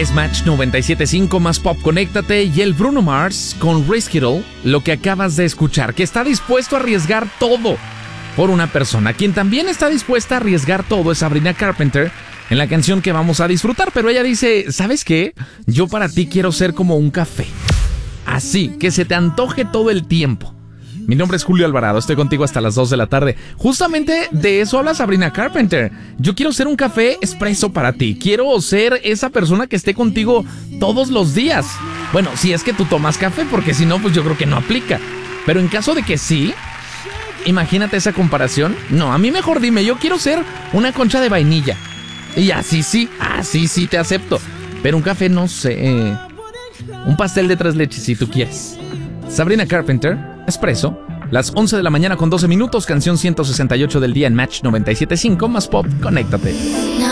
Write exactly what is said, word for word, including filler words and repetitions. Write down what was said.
Es Match noventa y siete punto cinco más Pop, conéctate. Y el Bruno Mars con Risk It All, lo que acabas de escuchar, que está dispuesto a arriesgar todo por una persona. Quien también está dispuesta a arriesgar todo es Sabrina Carpenter en la canción que vamos a disfrutar. Pero ella dice, ¿sabes qué? Yo para ti quiero ser como un café. Así, que se te antoje todo el tiempo. Mi nombre es Julio Alvarado, estoy contigo hasta las dos de la tarde. Justamente de eso habla Sabrina Carpenter. Yo quiero ser un café expreso para ti. Quiero ser esa persona que esté contigo todos los días. Bueno, si es que tú tomas café, porque si no, pues yo creo que no aplica. Pero en caso de que sí, imagínate esa comparación. No, a mí mejor dime, yo quiero ser una concha de vainilla. Y así sí, así sí te acepto. Pero un café no sé. Eh, un pastel de tres leches si tú quieres. Sabrina Carpenter, Expreso, las once de la mañana con doce minutos, canción ciento sesenta y ocho del día en Match noventa y siete punto cinco más Pop, conéctate.